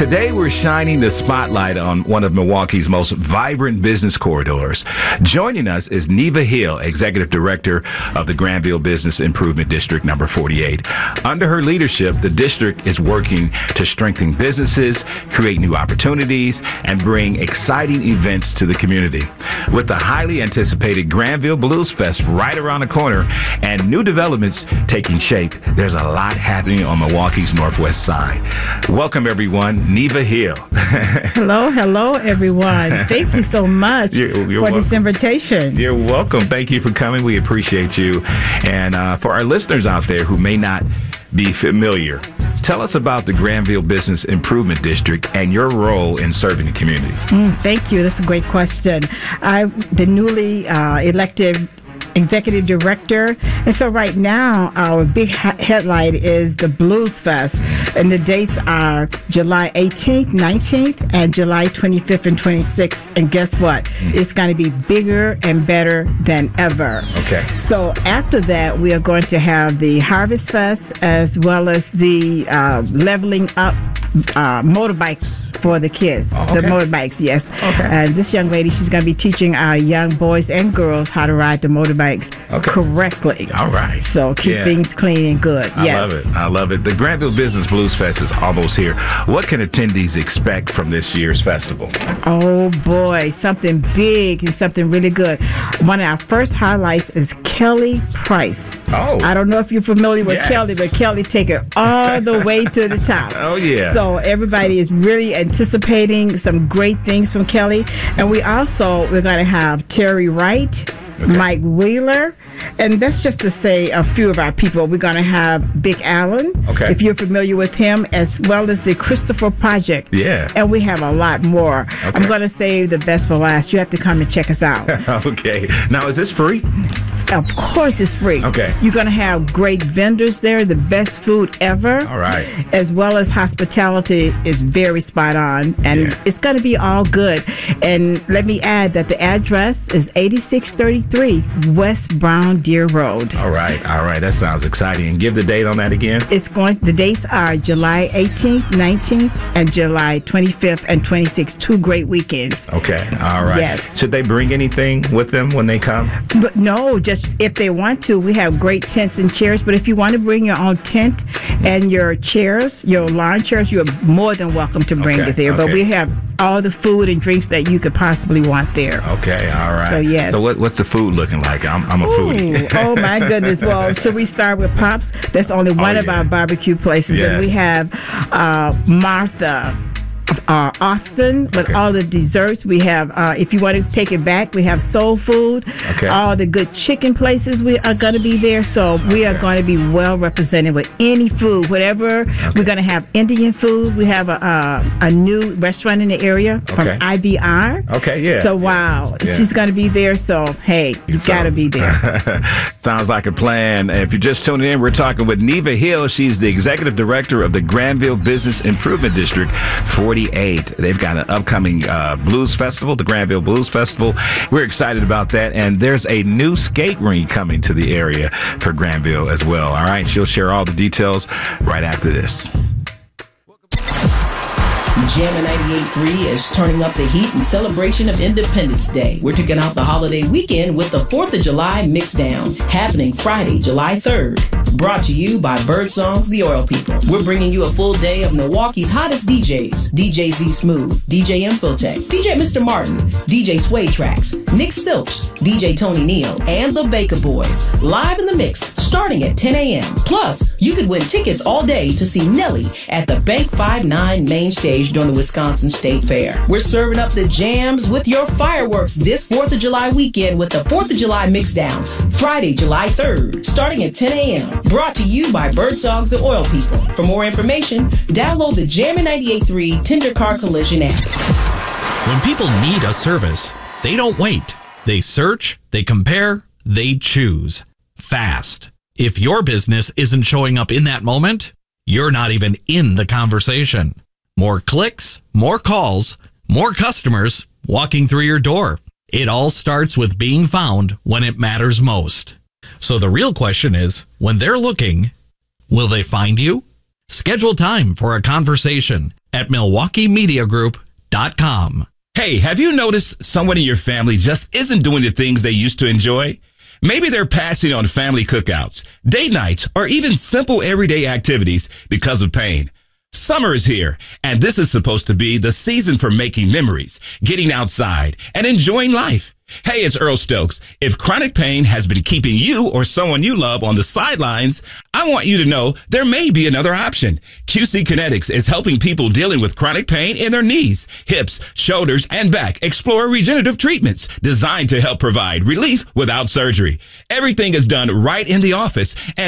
Today, we're shining the spotlight on one of Milwaukee's most vibrant business corridors. Joining us is Neva Hill, Executive Director of the Granville Business Improvement District number 48. Under her leadership, the district is working to strengthen businesses, create new opportunities, and bring exciting events to the community. With the highly anticipated Granville Blues Fest right around the corner and new developments taking shape, there's a lot happening on Milwaukee's northwest side. Welcome, everyone. Neva Hill. Hello, everyone. Thank you so much for this invitation. You're welcome. Thank you for coming. We appreciate you. And for our listeners out there who may not be familiar, tell us about the Granville Business Improvement District and your role in serving the community. Thank you. That's a great question. I'm the newly elected Executive Director. And so right now, our big headline is the Blues Fest. And the dates are July 18th, 19th, and July 25th and 26th. And guess what? It's going to be bigger and better than ever. Okay. So after that, we are going to have the Harvest Fest as well as the leveling up motorbikes for the kids. Oh, okay. The motorbikes, yes. Okay. And this young lady, she's going to be teaching our young boys and girls how to ride the motorbikes correctly. All right. So keep things clean and good. I love it. The Granville Business Blues Fest is almost here. What can attendees expect from this year's festival? Oh boy, something big and something really good. One of our first highlights is Kelly Price. Oh. I don't know if you're familiar with Kelly, but Kelly take it all the way to the top. Oh yeah. So everybody is really anticipating some great things from Kelly. And we're going to have Terry Wright, Mike Wheeler, and that's just to say a few of our people. We're going to have Vic Allen, if you're familiar with him, as well as the Christopher Project. Yeah. And we have a lot more. Okay. I'm going to save the best for last. You have to come and check us out. Okay. Now, is this free? Of course it's free. Okay. You're going to have great vendors there, the best food ever. All right. As well as hospitality is very spot on. And it's going to be all good. And let me add that the address is 8633 West Brown Deer Road. All right. That sounds exciting. And give the date on that again. The dates are July 18th, 19th, and July 25th and 26th. 2 great weekends. Okay. All right. Yes. Should they bring anything with them when they come? But no, just if they want to. We have great tents and chairs, but if you want to bring your own tent and your chairs, your lawn chairs, you're more than welcome to bring it there. But we have all the food and drinks that you could possibly want there. Okay. All right. So yes. So what's the food looking like? I'm a foodie. Oh my goodness. Well, should we start with Pops? That's only one of our barbecue places. Yes. And we have Martha Austin, but all the desserts we have. If you want to take it back, we have soul food. All the good chicken places we are going to be there. So we are going to be well represented with any food, whatever. We're going to have Indian food. We have a new restaurant in the area from IBR. Okay, yeah. So wow, she's going to be there. So hey, you got to be there. Sounds like a plan. And if you're just tuning in, we're talking with Neva Hill. She's the Executive Director of the Granville Business Improvement District 48. They've got an upcoming blues festival, the Granville Blues Festival. We're excited about that. And there's a new skate rink coming to the area for Granville as well. All right. She'll share all the details right after this. Jammin' 98.3 is turning up the heat in celebration of Independence Day. We're taking out the holiday weekend with the 4th of July Mixdown, happening Friday, July 3rd. Brought to you by Birdsongs, the Oil People. We're bringing you a full day of Milwaukee's hottest DJs. DJ Z Smooth, DJ Infotech, DJ Mr. Martin, DJ Sway Tracks, Nick Stokes, DJ Tony Neal, and the Baker Boys. Live in the mix, starting at 10 a.m. Plus, you could win tickets all day to see Nelly at the Bank 59 main stage during the Wisconsin State Fair. We're serving up the jams with your fireworks this 4th of July weekend with the 4th of July Mixdown, Friday, July 3rd, starting at 10 a.m. Brought to you by Birdsongs, the Oil People. For more information, download the Jammin' 98.3 Tender Car Collision app. When people need a service, they don't wait. They search, they compare, they choose. Fast. If your business isn't showing up in that moment, you're not even in the conversation. More clicks, more calls, more customers walking through your door. It all starts with being found when it matters most. So the real question is, when they're looking, will they find you? Schedule time for a conversation at MilwaukeeMediaGroup.com. Hey, have you noticed someone in your family just isn't doing the things they used to enjoy? Maybe they're passing on family cookouts, date nights, or even simple everyday activities because of pain. Summer is here, and this is supposed to be the season for making memories, getting outside, and enjoying life. Hey, it's Earl Stokes. If chronic pain has been keeping you or someone you love on the sidelines, I want you to know there may be another option. QC Kinetics is helping people dealing with chronic pain in their knees, hips, shoulders, and back explore regenerative treatments designed to help provide relief without surgery. Everything is done right in the office, and